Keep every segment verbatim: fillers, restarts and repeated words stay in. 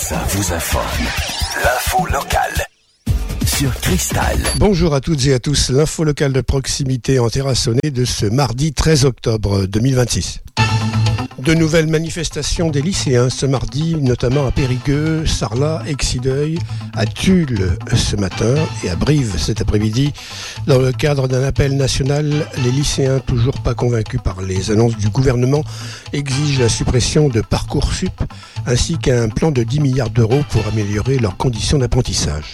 ça vous informe. L'info locale sur Cristal. Bonjour à toutes et à tous. L'info locale de proximité en Terrassonnais de ce mardi treize octobre deux mille vingt-six. De nouvelles manifestations des lycéens ce mardi, notamment à Périgueux, Sarlat, Excideuil, à Tulle ce matin et à Brive cet après-midi. Dans le cadre d'un appel national, les lycéens, toujours pas convaincus par les annonces du gouvernement, exigent la suppression de Parcoursup ainsi qu'un plan de dix milliards d'euros pour améliorer leurs conditions d'apprentissage.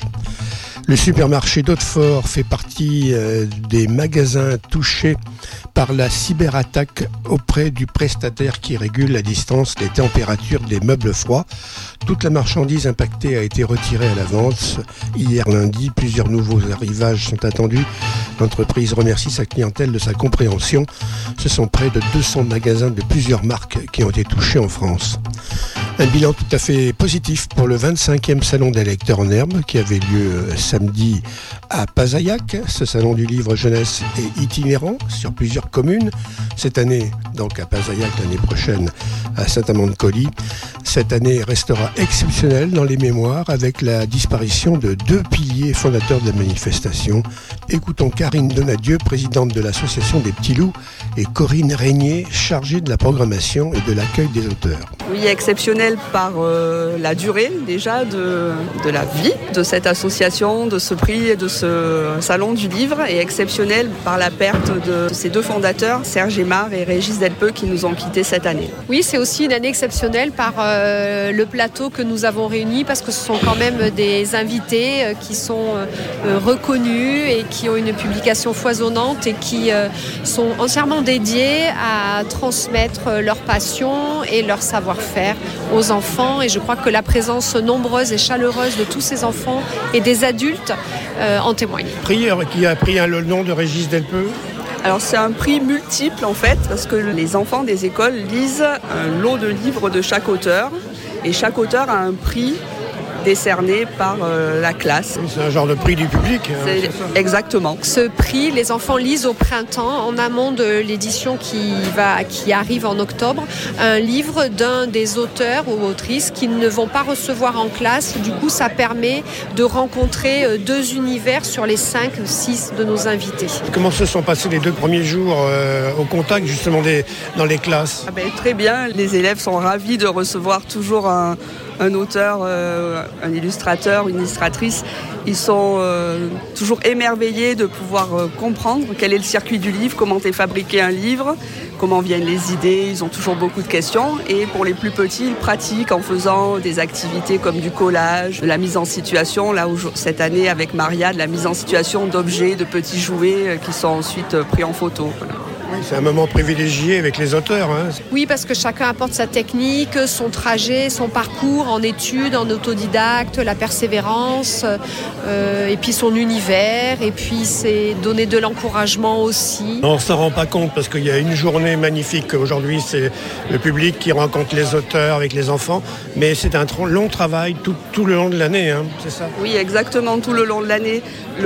Le supermarché d'Hautefort fait partie euh, des magasins touchés par la cyberattaque auprès du prestataire qui régule à distance les températures des meubles froids. Toute la marchandise impactée a été retirée à la vente. Hier lundi, plusieurs nouveaux arrivages sont attendus. L'entreprise remercie sa clientèle de sa compréhension. Ce sont près de deux cents magasins de plusieurs marques qui ont été touchés en France. Un bilan tout à fait positif pour le vingt-cinquième salon des lecteurs en herbe qui avait lieu samedi à Pazaillac. Ce salon du livre jeunesse est itinérant sur plusieurs communes. Cette année, donc à Pazaillac, l'année prochaine à Saint-Amand-de-Coly. Cette année restera exceptionnelle dans les mémoires avec la disparition de deux piliers fondateurs de la manifestation. Écoutons Karine Donadieu, présidente de l'association des Petits Loups, et Corinne Régnier, chargée de la programmation et de l'accueil des auteurs. Oui, exceptionnel par euh, la durée déjà de, de la vie de cette association, de ce prix et de ce salon du livre, et exceptionnel par la perte de ces deux fondateurs, Serge Aymar et Régis Delpeux, qui nous ont quittés cette année. Oui, c'est aussi une année exceptionnelle par euh, le plateau que nous avons réuni, parce que ce sont quand même des invités euh, qui sont euh, reconnus et qui ont une publication foisonnante et qui euh, sont entièrement dédiés à transmettre leur passion et leur savoir-faire aux enfants. Et je crois que la présence nombreuse et chaleureuse de tous ces enfants et des adultes euh, en témoigne. Prix qui a pris hein, le nom de Régis Delpeux. Alors c'est un prix multiple en fait, parce que les enfants des écoles lisent un lot de livres de chaque auteur, et chaque auteur a un prix décerné par euh, la classe. C'est un genre de prix du public. C'est hein, c'est exactement. Ce prix, les enfants lisent au printemps, en amont de l'édition qui, va, qui arrive en octobre, un livre d'un des auteurs ou autrices qui ne vont pas recevoir en classe. Du coup, ça permet de rencontrer deux univers sur les cinq, six de nos invités. Comment se sont passés les deux premiers jours euh, au contact justement des, dans les classes? Ah ben, très bien, les élèves sont ravis de recevoir toujours un un auteur, euh, un illustrateur, une illustratrice. Ils sont euh, toujours émerveillés de pouvoir euh, comprendre quel est le circuit du livre, comment est fabriqué un livre, comment viennent les idées. Ils ont toujours beaucoup de questions. Et pour les plus petits, ils pratiquent en faisant des activités comme du collage, de la mise en situation. Là, où, cette année, avec Maria, de la mise en situation d'objets, de petits jouets euh, qui sont ensuite euh, pris en photo. Voilà. C'est un moment privilégié avec les auteurs. Hein. Oui, parce que chacun apporte sa technique, son trajet, son parcours en études, en autodidacte, la persévérance, euh, et puis son univers, et puis c'est donner de l'encouragement aussi. On ne s'en rend pas compte parce qu'il y a une journée magnifique. Aujourd'hui, c'est le public qui rencontre les auteurs avec les enfants, mais c'est un long travail tout, tout le long de l'année, hein, c'est ça? Oui, exactement, tout le long de l'année.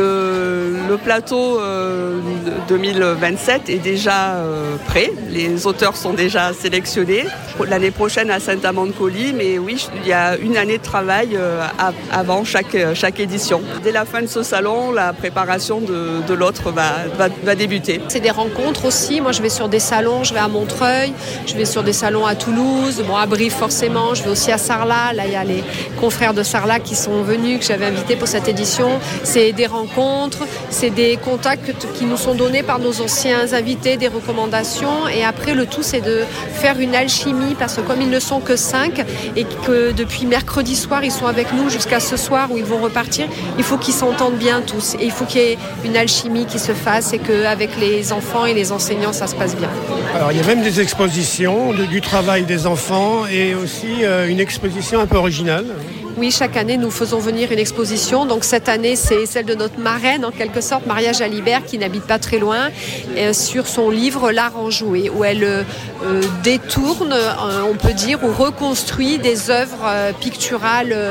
Le, le plateau euh, deux mille vingt-sept est déjà euh, prêt. Les auteurs sont déjà sélectionnés. L'année prochaine à Saint-Amand-de-Coly, mais oui, il y a une année de travail euh, avant chaque, chaque édition. Dès la fin de ce salon, la préparation de, de l'autre va, va, va débuter. C'est des rencontres aussi. Moi, je vais sur des salons, je vais à Montreuil, je vais sur des salons à Toulouse, bon, à Brive forcément, je vais aussi à Sarlat. Là, il y a les confrères de Sarlat qui sont venus, que j'avais invités pour cette édition. C'est des rencontres, c'est des contacts qui nous sont donnés par nos anciens invités, des recommandations, et après le tout c'est de faire une alchimie, parce que comme ils ne sont que cinq et que depuis mercredi soir ils sont avec nous jusqu'à ce soir où ils vont repartir, il faut qu'ils s'entendent bien tous, et il faut qu'il y ait une alchimie qui se fasse et qu'avec les enfants et les enseignants ça se passe bien. Alors il y a même des expositions, de, du travail des enfants, et aussi euh, une exposition un peu originale. Oui, chaque année, nous faisons venir une exposition. Donc cette année, c'est celle de notre marraine, en quelque sorte, Maria Jalibert, qui n'habite pas très loin, euh, sur son livre L'art en jouet, où elle euh, détourne, euh, on peut dire, ou reconstruit des œuvres euh, picturales euh,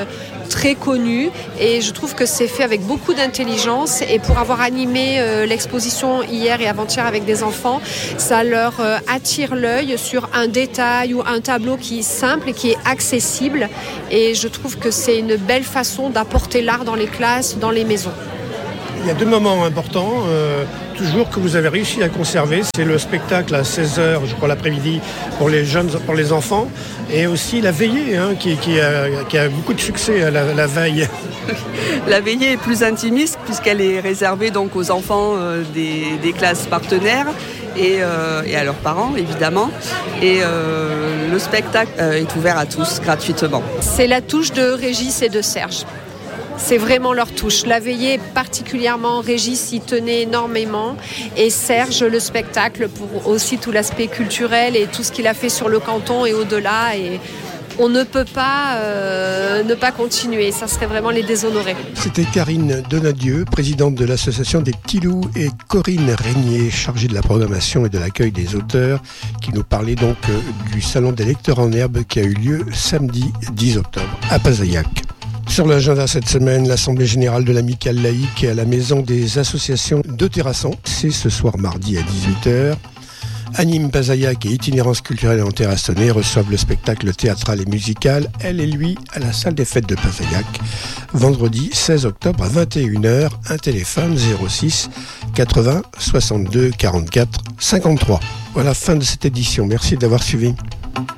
très connu et je trouve que c'est fait avec beaucoup d'intelligence et pour avoir animé euh, l'exposition hier et avant-hier avec des enfants, ça leur euh, attire l'œil sur un détail ou un tableau qui est simple et qui est accessible et je trouve que c'est une belle façon d'apporter l'art dans les classes, dans les maisons. Il y a deux moments importants, euh, toujours que vous avez réussi à conserver. C'est le spectacle à seize heures, je crois, l'après-midi, pour les jeunes, pour les enfants. Et aussi la veillée, hein, qui, qui, a, qui a beaucoup de succès, la, la veille. La veillée est plus intimiste, puisqu'elle est réservée donc, aux enfants euh, des, des classes partenaires. Et, euh, et à leurs parents, évidemment. Et euh, le spectacle euh, est ouvert à tous, gratuitement. C'est la touche de Régis et de Serge. C'est vraiment leur touche. La veillée, particulièrement, Régis y tenait énormément. Et Serge, le spectacle, pour aussi tout l'aspect culturel et tout ce qu'il a fait sur le canton et au-delà. Et on ne peut pas euh, ne pas continuer. Ça serait vraiment les déshonorer. C'était Karine Donadieu, présidente de l'association des Petits Loups, et Corinne Régnier, chargée de la programmation et de l'accueil des auteurs, qui nous parlait donc du Salon des lecteurs en herbe qui a eu lieu samedi dix octobre à Pazaillac. Sur l'agenda cette semaine, l'Assemblée Générale de l'Amicale Laïque à la Maison des Associations de Terrasson. C'est ce soir mardi à dix-huit heures. Anime Pazaillac et Itinérance culturelle en Terrassonnais reçoivent le spectacle théâtral et musical Elle et lui à la salle des fêtes de Pazaillac. Vendredi seize octobre à vingt et une heures, un téléphone zéro six quatre-vingts soixante-deux quarante-quatre cinquante-trois. Voilà, fin de cette édition. Merci d'avoir suivi.